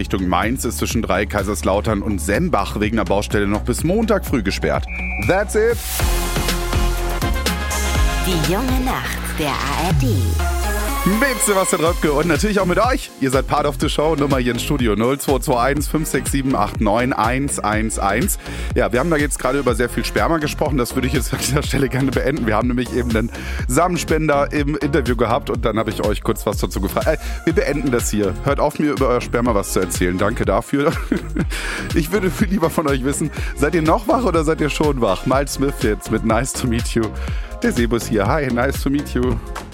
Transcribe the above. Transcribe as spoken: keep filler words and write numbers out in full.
Richtung Mainz ist zwischen drei Kaiserslautern und Sembach wegen einer Baustelle noch bis Montag früh gesperrt. That's it. Die junge Nacht der A R D. Mit Sebastian Röpke und natürlich auch mit euch. Ihr seid Part of the Show. Nummer hier ins Studio null zwei zwei eins fünf sechs sieben acht neun eins eins eins. Ja, wir haben da jetzt gerade über sehr viel Sperma gesprochen. Das würde ich jetzt an dieser Stelle gerne beenden. Wir haben nämlich eben einen Samenspender im Interview gehabt und dann habe ich euch kurz was dazu gefragt. Äh, wir beenden das hier. Hört auf, mir über euer Sperma was zu erzählen. Danke dafür. Ich würde viel lieber von euch wissen, seid ihr noch wach oder seid ihr schon wach? Miles Smith jetzt mit Nice to Meet You. Der Sebus hier. Hi, nice to meet you.